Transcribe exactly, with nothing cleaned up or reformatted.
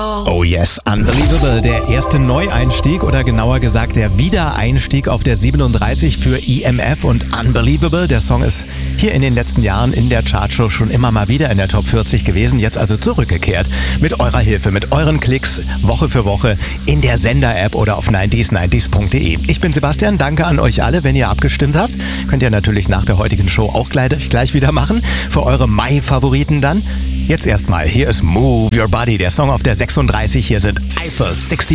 Oh yes, Unbelievable, der erste Neueinstieg oder genauer gesagt der Wiedereinstieg auf der siebenunddreißig für E M F und Unbelievable. Der Song ist hier in den letzten Jahren in der Chartshow schon immer mal wieder in der Top vierzig gewesen, jetzt also zurückgekehrt. Mit eurer Hilfe, mit euren Klicks, Woche für Woche in der Sender-App oder auf neunzig neunzig punkt de. Ich bin Sebastian, danke an euch alle, wenn ihr abgestimmt habt. Könnt ihr natürlich nach der heutigen Show auch gleich, gleich wieder machen, für eure Mai-Favoriten dann. Jetzt erstmal, hier ist Move Your Body, der Song auf der sechsunddreißig, hier sind Eiffel sechzig.